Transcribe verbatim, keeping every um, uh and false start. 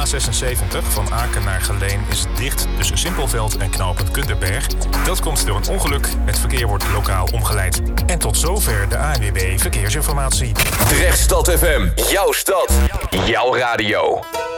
zesenzeventig van Aken naar Geleen is dicht tussen Simpelveld en knooppunt Kunderberg. Dat komt door een ongeluk. Het verkeer wordt lokaal omgeleid. En tot zover de A N W B Verkeersinformatie. Drechtstad F M, jouw stad, jouw radio.